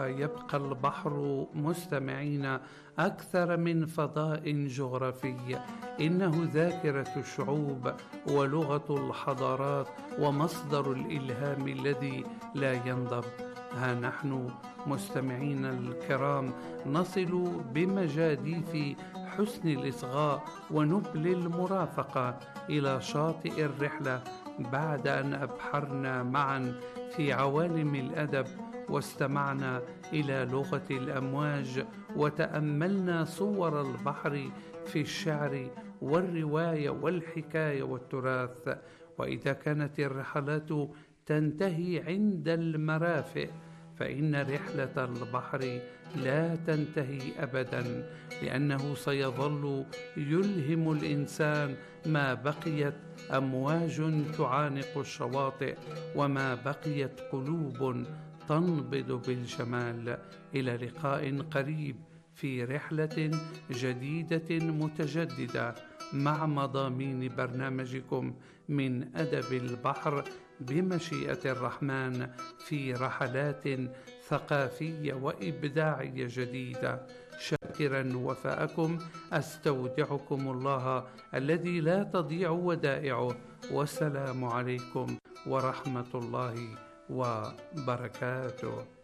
ويبقى البحر مستمعين أكثر من فضاء جغرافي، إنه ذاكرة الشعوب ولغة الحضارات ومصدر الإلهام الذي لا ينضب. ها نحن مستمعين الكرام نصل بمجاديف حسن الإصغاء ونبل المرافقة إلى شاطئ الرحلة، بعد أن أبحرنا معا في عوالم الأدب واستمعنا إلى لغة الأمواج وتأملنا صور البحر في الشعر والرواية والحكاية والتراث. وإذا كانت الرحلات تنتهي عند المرافئ، فإن رحلة البحر لا تنتهي أبدا، لأنه سيظل يلهم الإنسان ما بقيت أمواج تعانق الشواطئ وما بقيت قلوب تنبض بالجمال. إلى لقاء قريب في رحلة جديدة متجددة مع مضامين برنامجكم من أدب البحر بمشيئة الرحمن، في رحلات ثقافية وإبداعية جديدة. شاكرا وفاءكم، أستودعكم الله الذي لا تضيع ودائعه، والسلام عليكم ورحمة الله وبركاته.